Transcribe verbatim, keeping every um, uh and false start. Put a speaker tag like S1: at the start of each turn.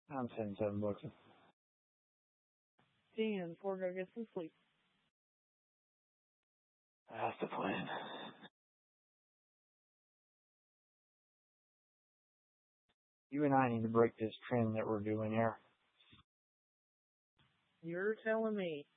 S1: I'm ten seven bucks.
S2: ten before I go get some sleep.
S1: That's the plan. You and I need to break this trend that we're doing here.
S2: You're telling me.